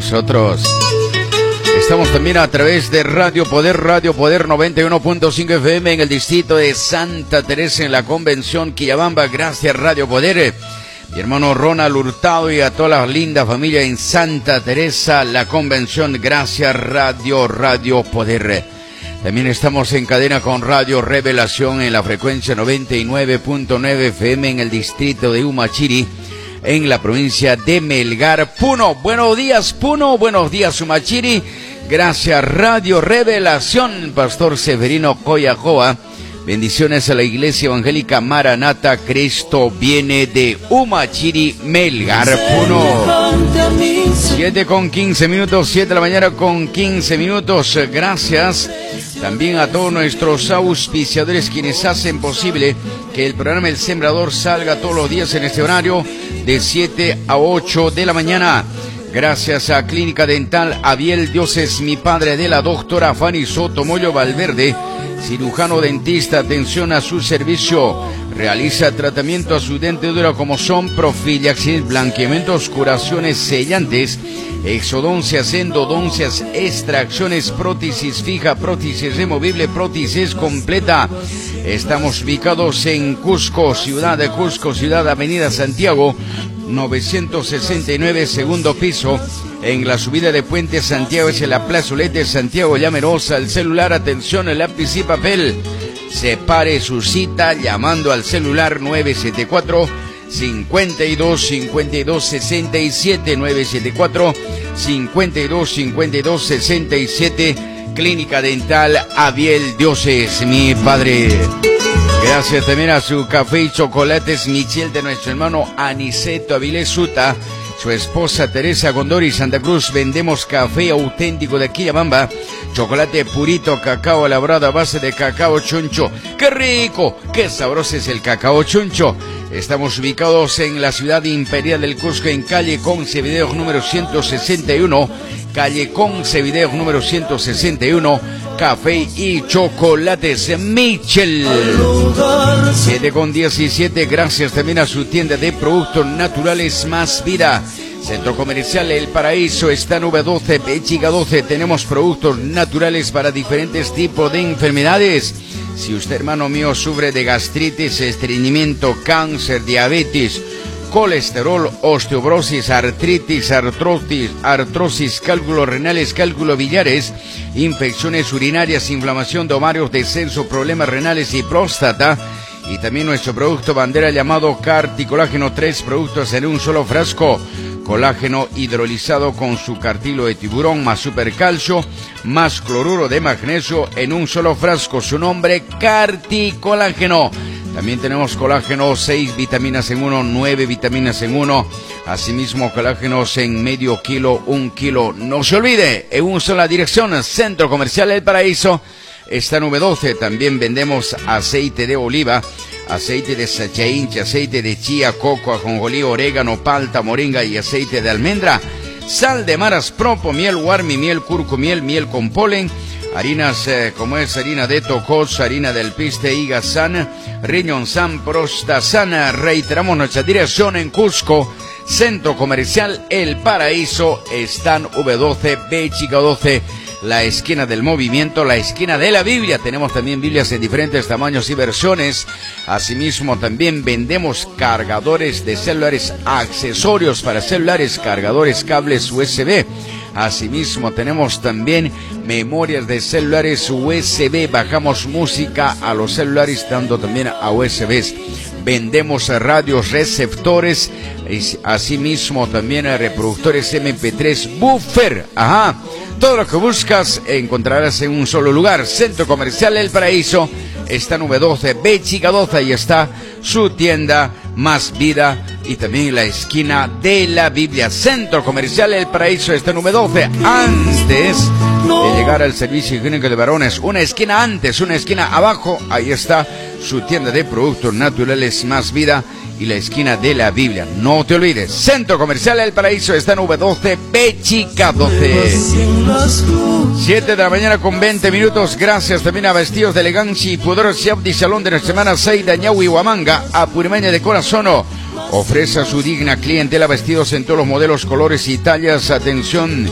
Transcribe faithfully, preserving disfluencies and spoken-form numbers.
nosotros. Estamos también a través de Radio Poder, Radio Poder noventa y uno punto cinco F M en el distrito de Santa Teresa, en la convención Quillabamba. Gracias, Radio Poder. Mi hermano Ronald Hurtado y a toda la linda familia en Santa Teresa, la convención. Gracias, Radio, Radio Poder. También estamos en cadena con Radio Revelación en la frecuencia noventa y nueve punto nueve F M en el distrito de Humachiri, en la provincia de Melgar, Puno. Buenos días, Puno. Buenos días, Humachiri. Gracias, Radio Revelación. Pastor Severino Coyacoa. Bendiciones a la Iglesia Evangélica Maranata. Cristo viene de Humachiri, Melgar, Puno. Siete con quince minutos, siete de la mañana con quince minutos. Gracias también a todos nuestros auspiciadores, quienes hacen posible que el programa El Sembrador salga todos los días en este horario de siete a ocho de la mañana. Gracias a Clínica Dental Abiel Dioses, mi padre, de la doctora Fanny Soto Moyo Valverde, cirujano dentista. Atención a su servicio. Realiza tratamiento a su dentadura como son profilaxis, blanqueamientos, curaciones, sellantes, exodoncias, endodoncias, extracciones, prótesis fija, prótesis removible, prótesis completa. Estamos ubicados en Cusco, ciudad de Cusco, ciudad Avenida Santiago, novecientos sesenta y nueve, segundo piso, en la subida de Puente Santiago, es en la plazoleta de Santiago. Llámenos al celular, atención, el lápiz y papel. Separe su cita llamando al celular nueve siete cuatro, cinco dos, cinco dos, seis siete, nueve siete cuatro, cinco dos, cinco dos, seis siete. Clínica Dental Abiel Dioses, mi padre. Gracias también a su café y chocolates Michel, de nuestro hermano Aniceto Avilés Suta, su esposa Teresa Gondori, Santa Cruz. Vendemos café auténtico de Quillabamba, chocolate purito, cacao elaborado a base de cacao chuncho. ¡Qué rico! ¡Qué sabroso es el cacao chuncho! Estamos ubicados en la ciudad imperial del Cusco, en calle Concevideos número ciento sesenta y uno, calle Concevideos número ciento sesenta y uno, café y chocolates Michel. siete con diecisiete, gracias también a su tienda de productos naturales Más Vida. Centro Comercial El Paraíso está en V doce, Pechiga doce. Tenemos productos naturales para diferentes tipos de enfermedades. Si usted, hermano mío, sufre de gastritis, estreñimiento, cáncer, diabetes, colesterol, osteoporosis, artritis, artrosis, artrosis, cálculos renales, cálculos biliares, infecciones urinarias, inflamación de ovarios, descenso, problemas renales y próstata. Y también nuestro producto bandera llamado Carticolágeno, tres productos en un solo frasco. Colágeno hidrolizado con su cartílago de tiburón, más supercalcio, más cloruro de magnesio en un solo frasco. Su nombre, Carticolágeno. También tenemos colágeno, seis vitaminas en uno, nueve vitaminas en uno. Asimismo, colágenos en medio kilo, un kilo. No se olvide, en una sola dirección, Centro Comercial El Paraíso. Está en V doce. También vendemos aceite de oliva, aceite de sachainche, aceite de chía, coco, ajonjolí, orégano, palta, moringa y aceite de almendra. Sal de maras propo, miel warmi, miel curcumiel, miel con polen. Harinas eh, como es harina de tocos, harina del piste, higa sana, riñón san, prosta sana. Reiteramos nuestra dirección en Cusco, Centro Comercial El Paraíso. Están V doce, B chica doce, la esquina del movimiento, la esquina de la Biblia. Tenemos también Biblias en diferentes tamaños y versiones. Asimismo, también vendemos cargadores de celulares, accesorios para celulares, cargadores, cables U S B. Asimismo, tenemos también memorias de celulares U S B. Bajamos música a los celulares, dando también a U S Bs. Vendemos radios receptores, asimismo también a reproductores M P tres, buffer. Ajá. Todo lo que buscas encontrarás en un solo lugar. Centro Comercial El Paraíso está en V doce, B chica doce, y está su tienda Más Vida y también la esquina de la Biblia. Centro Comercial El Paraíso está en V doce, antes de llegar al servicio higiénico de varones. Una esquina antes, una esquina abajo, ahí está su tienda de productos naturales Más Vida y la esquina de la Biblia. No te olvides, Centro Comercial El Paraíso está en V doce, P chica doce. siete de la mañana con veinte minutos. Gracias también a Vestidos de Elegancia y Pudor Siabdi Salón de nuestra hermana Seida Ñahui Huamanga, a Purimeña de Corazono. Ofrece a su digna clientela vestidos en todos los modelos, colores y tallas. Atención,